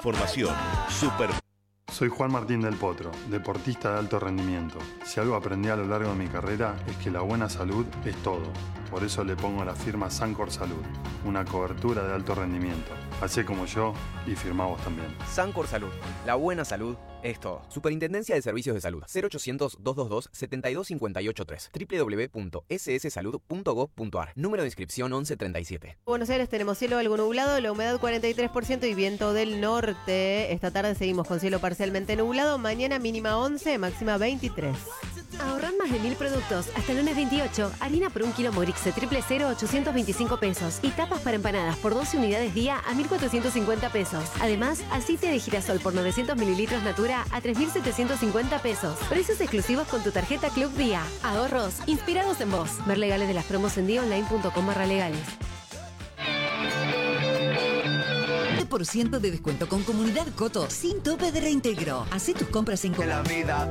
información. Soy Juan Martín del Potro, deportista de alto rendimiento. Si algo aprendí a lo largo de mi carrera es que la buena salud es todo. Por eso le pongo la firma Sancor Salud, una cobertura de alto rendimiento. Hacé como yo y firmá vos también. Sancor Salud, la buena salud es todo. Superintendencia de Servicios de Salud, 0800-222-72583, www.sssalud.gov.ar, número de inscripción 1137. Buenos Aires tenemos cielo algo nublado, la humedad 43% y viento del norte. Esta tarde seguimos con cielo parcialmente nublado, mañana mínima 11, máxima 23. Ahorrar más de 1000 productos. Hasta el lunes 28. Harina por 1 kilo Morixe triple 0, 825 pesos. Y tapas para empanadas por 12 unidades día a 1450 pesos. Además, aceite de girasol por 900 mililitros Natura a 3750 pesos. Precios exclusivos con tu tarjeta Club Día. Ahorros inspirados en vos. Ver legales de las promos en dionline.com/legales. % de descuento con Comunidad Coto sin tope de reintegro. Hacé tus compras en Coto.